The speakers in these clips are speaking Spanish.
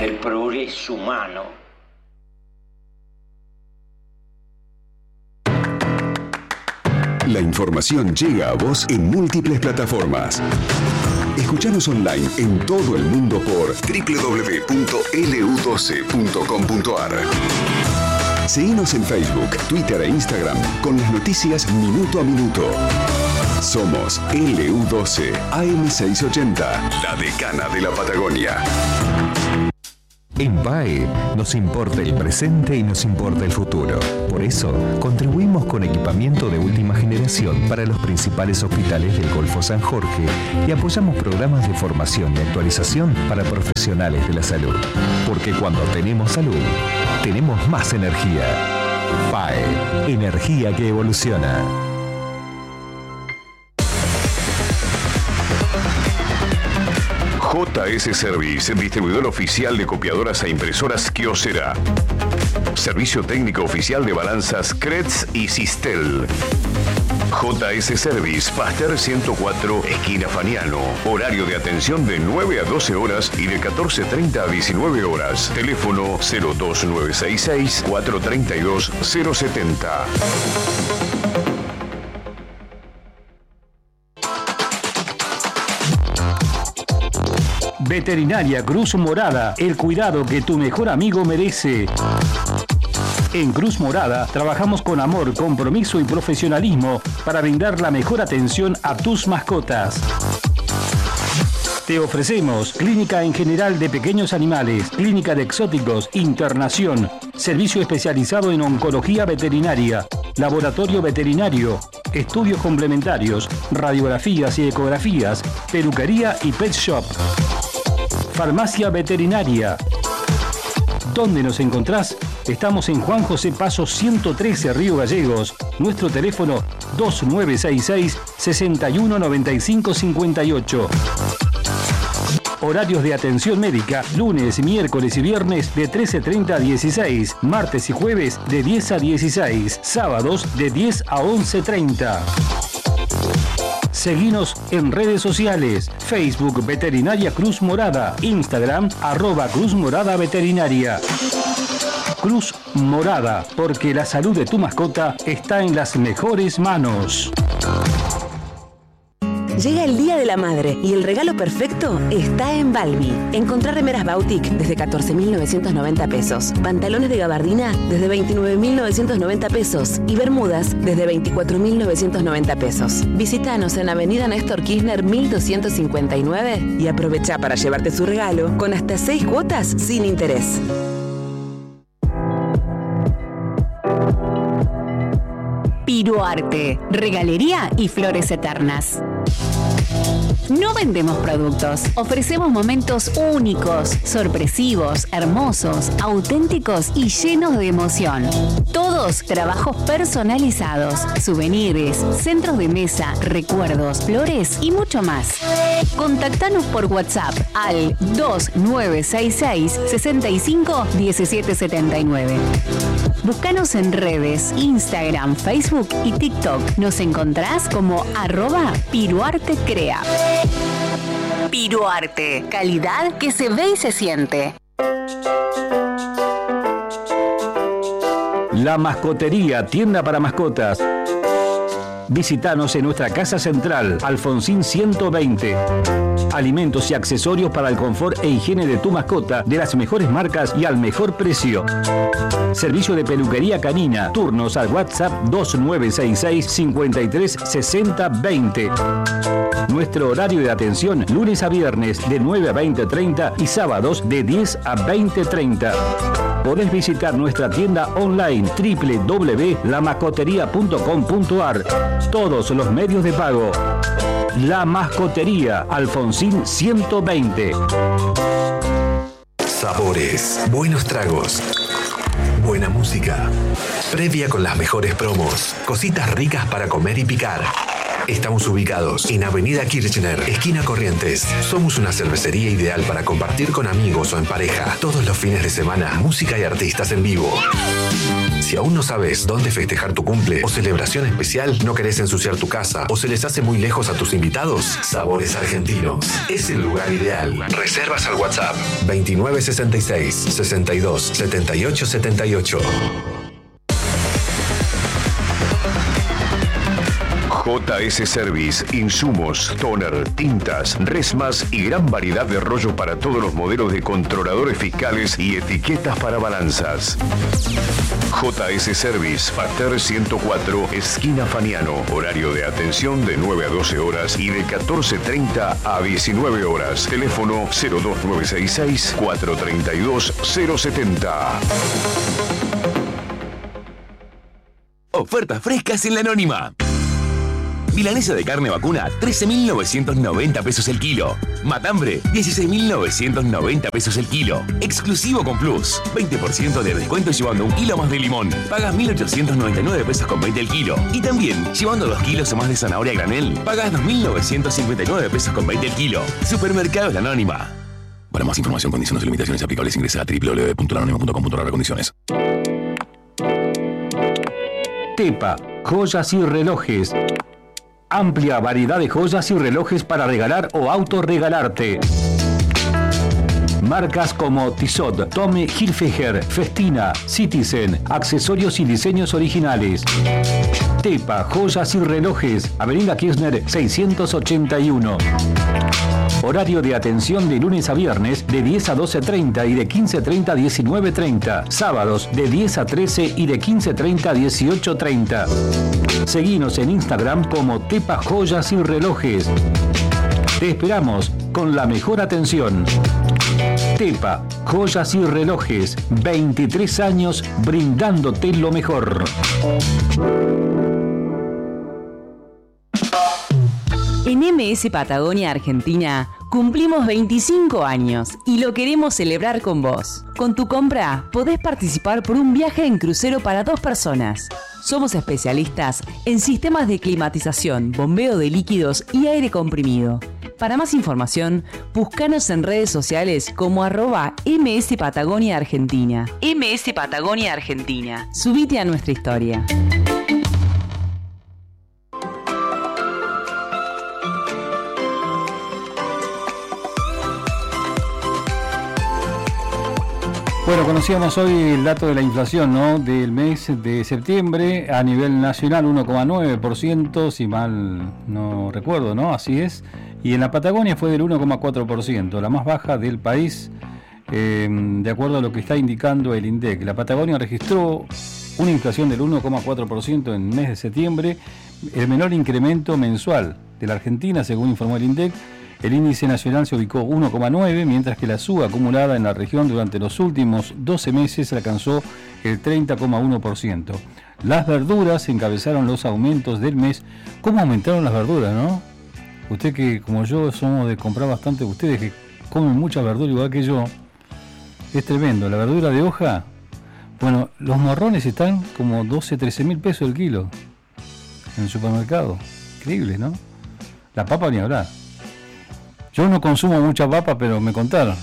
del progreso humano. La información llega a vos en múltiples plataformas. Escuchanos online en todo el mundo por www.lu12.com.ar. Seguinos en Facebook, Twitter e Instagram con las noticias minuto a minuto. Somos LU12 AM680, la decana de la Patagonia. En PAE nos importa el presente y nos importa el futuro. Por eso, contribuimos con equipamiento de última generación para los principales hospitales del Golfo San Jorge y apoyamos programas de formación y actualización para profesionales de la salud. Porque cuando tenemos salud, tenemos más energía. PAE, energía que evoluciona. JS Service, distribuidor oficial de copiadoras e impresoras Kyocera. Servicio técnico oficial de balanzas Kretz y Sistel. JS Service, Pasteur 104, esquina Faniano. Horario de atención de 9 a 12 horas y de 14:30 a 19 horas. Teléfono 02966 432 070. Veterinaria Cruz Morada, el cuidado que tu mejor amigo merece. En Cruz Morada trabajamos con amor, compromiso y profesionalismo para brindar la mejor atención a tus mascotas. Te ofrecemos clínica en general de pequeños animales, clínica de exóticos, internación, servicio especializado en oncología veterinaria, laboratorio veterinario, estudios complementarios, radiografías y ecografías, peluquería y pet shop. Farmacia veterinaria. ¿Dónde nos encontrás? Estamos en Juan José Paso 113, Río Gallegos. Nuestro teléfono 2966 619558. Horarios de atención médica, lunes, miércoles y viernes de 13:30 a 16, martes y jueves de 10 a 16, sábados de 10 a 11:30. Seguinos en redes sociales, Facebook Veterinaria Cruz Morada, Instagram @Cruz Morada Veterinaria. Cruz Morada, porque la salud de tu mascota está en las mejores manos. Llega el Día de la Madre y el regalo perfecto está en Balbi. Encontrá remeras Bautic desde 14.990 pesos, pantalones de gabardina desde 29.990 pesos y bermudas desde 24.990 pesos. Visítanos en Avenida Néstor Kirchner 1259 y aprovecha para llevarte su regalo con hasta 6 cuotas sin interés. Piruarte, regalería y flores eternas. No vendemos productos, ofrecemos momentos únicos, sorpresivos, hermosos, auténticos y llenos de emoción. Todos trabajos personalizados, souvenirs, centros de mesa, recuerdos, flores y mucho más. Contactanos por WhatsApp al 2966 65 1779. Búscanos en redes, Instagram, Facebook y TikTok. Nos encontrás como @piruartecrea. Piruarte, calidad que se ve y se siente. La Mascotería, tienda para mascotas. Visítanos en nuestra casa central, Alfonsín 120. Alimentos y accesorios para el confort e higiene de tu mascota de las mejores marcas y al mejor precio. Servicio de peluquería canina. Turnos al WhatsApp 2966 53 60 20. Nuestro horario de atención lunes a viernes de 9 a 20:30 y sábados de 10 a 20:30. Podés visitar nuestra tienda online www.lamascoteria.com.ar. Todos los medios de pago. La Mascotería, Alfonsín 120. Sabores, buenos tragos, buena música, previa con las mejores promos, cositas ricas para comer y picar. Estamos ubicados en Avenida Kirchner, esquina Corrientes. Somos una cervecería ideal para compartir con amigos o en pareja. Todos los fines de semana, música y artistas en vivo. Si aún no sabes dónde festejar tu cumple o celebración especial, no querés ensuciar tu casa o se les hace muy lejos a tus invitados, Sabores Argentinos es el lugar ideal. Reservas al WhatsApp 2966 62 78 78. JS Service, insumos, toner, tintas, resmas y gran variedad de rollos para todos los modelos de controladores fiscales y etiquetas para balanzas. JS Service, Pater 104, esquina Faniano. Horario de atención de 9 a 12 horas y de 14:30 a 19 horas. Teléfono 02966 432 070. Ofertas frescas en La Anónima. Milanesa de carne vacuna, 13.990 pesos el kilo. Matambre, 16.990 pesos el kilo. Exclusivo con Plus, 20% de descuento llevando 1 kilo más de limón. Pagas 1.899 pesos con 20 el kilo. Y también, llevando 2 kilos o más de zanahoria a granel, pagas 2.959 pesos con 20 el kilo. Supermercados La Anónima. Para más información, condiciones y limitaciones aplicables, ingresa a www.lanonima.com.ar/condiciones. Tepa, joyas y relojes. Amplia variedad de joyas y relojes para regalar o autorregalarte. Marcas como Tissot, Tommy Hilfiger, Festina, Citizen, accesorios y diseños originales. Tepa, joyas y relojes, Avenida Kirchner 681. Horario de atención de lunes a viernes de 10 a 12:30 y de 15:30 a 19:30. Sábados de 10 a 13 y de 15:30 a 18:30. Seguinos en Instagram como Tepa Joyas y Relojes. Te esperamos con la mejor atención. Tepa Joyas y Relojes, 23 años brindándote lo mejor. En MS Patagonia Argentina cumplimos 25 años y lo queremos celebrar con vos. Con tu compra podés participar por un viaje en crucero para 2 personas. Somos especialistas en sistemas de climatización, bombeo de líquidos y aire comprimido. Para más información, búscanos en redes sociales como @MS Patagonia Argentina. MS Patagonia Argentina. Subite a nuestra historia. Bueno, conocíamos hoy el dato de la inflación, ¿no?, del mes de septiembre a nivel nacional, 1,9%, si mal no recuerdo, ¿no? Así es. Y en la Patagonia fue del 1,4%, la más baja del país, de acuerdo a lo que está indicando el INDEC. La Patagonia registró una inflación del 1,4% en el mes de septiembre, el menor incremento mensual de la Argentina, según informó el INDEC. El índice nacional se ubicó 1,9, mientras que la suba acumulada en la región durante los últimos 12 meses alcanzó el 30,1%. Las verduras encabezaron los aumentos del mes. ¿Cómo aumentaron las verduras, no? Usted que, como yo, somos de comprar bastante, ustedes que comen mucha verdura igual que yo, es tremendo. La verdura de hoja, bueno, los morrones están como 12, 13 mil pesos el kilo en el supermercado. Increíble, ¿no? La papa ni hablar. Yo no consumo mucha papa, pero me contaron.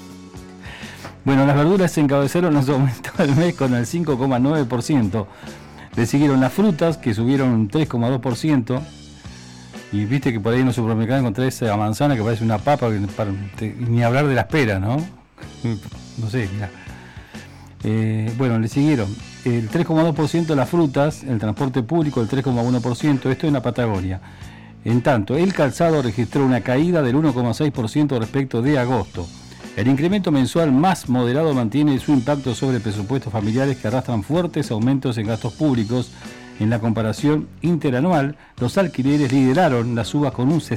Bueno, las verduras se encabezaron los aumentos del mes con el 5,9%. Le siguieron las frutas, que subieron un 3,2%. Y viste que por ahí en los supermercados encontré esa manzana que parece una papa, ni hablar de las peras, ¿no? No sé, mirá. Bueno, le siguieron el 3,2% las frutas, el transporte público el 3,1%, esto en la Patagonia. En tanto, el calzado registró una caída del 1,6% respecto de agosto. El incremento mensual más moderado mantiene su impacto sobre presupuestos familiares que arrastran fuertes aumentos en gastos públicos. En la comparación interanual, los alquileres lideraron las subas con un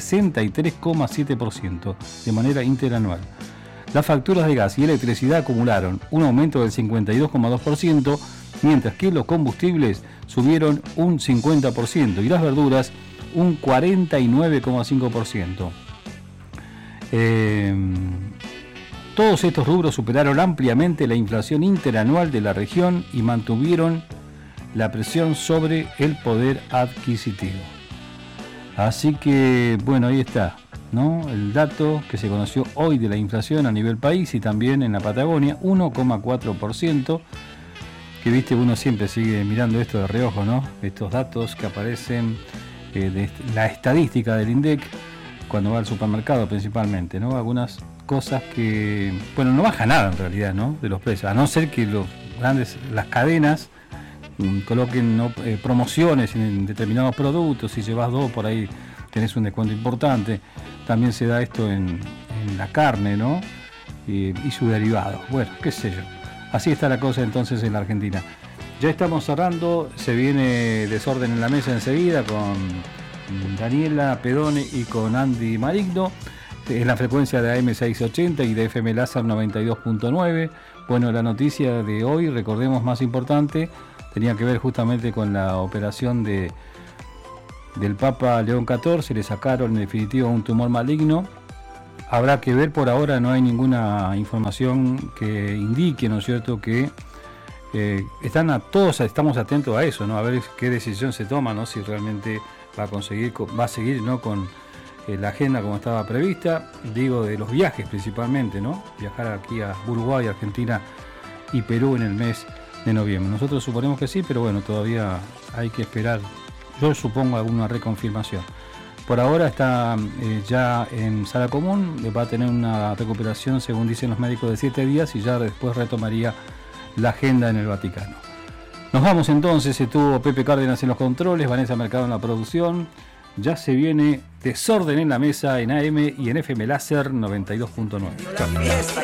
63,7% de manera interanual. Las facturas de gas y electricidad acumularon un aumento del 52,2%, mientras que los combustibles subieron un 50% y las verduras un 49,5%. Todos estos rubros superaron ampliamente la inflación interanual de la región y mantuvieron la presión sobre el poder adquisitivo. Así que, bueno, ahí está, ¿no? El dato que se conoció hoy de la inflación a nivel país y también en la Patagonia, 1,4%, que viste, uno siempre sigue mirando esto de reojo, ¿no? Estos datos que aparecen de la estadística del INDEC cuando va al supermercado principalmente, ¿no? Algunas cosas que, bueno, no baja nada en realidad, ¿no? De los precios, a no ser que las cadenas coloquen promociones en determinados productos. Si llevas 2 por ahí tenés un descuento importante. También se da esto en la carne, ¿no? Y sus derivados. Bueno, qué sé yo. Así está la cosa entonces en la Argentina. Ya estamos cerrando, se viene Desorden en la Mesa enseguida con Daniela Pedone y con Andy Marigno. Es la frecuencia de AM680 y de FM Láser 92.9. Bueno, la noticia de hoy, recordemos, más importante, tenía que ver justamente con la operación del Papa León XIV. Le sacaron en definitiva un tumor maligno. Habrá que ver, por ahora no hay ninguna información que indique, ¿no es cierto?, que todos estamos atentos a eso, ¿no? A ver qué decisión se toma, ¿no? Si realmente va a seguir, ¿no?, con la agenda como estaba prevista, digo, de los viajes principalmente, ¿no? Viajar aquí a Uruguay, Argentina y Perú en el mes de noviembre. Nosotros suponemos que sí, pero bueno, todavía hay que esperar, yo supongo, alguna reconfirmación. Por ahora está ya en sala común, va a tener una recuperación, según dicen los médicos, de 7 días y ya después retomaría la agenda en el Vaticano. Nos vamos entonces, estuvo Pepe Cárdenas en los controles, Vanessa Mercado en la producción. Ya se viene Desorden en la Mesa en AM y en FM Láser 92.9.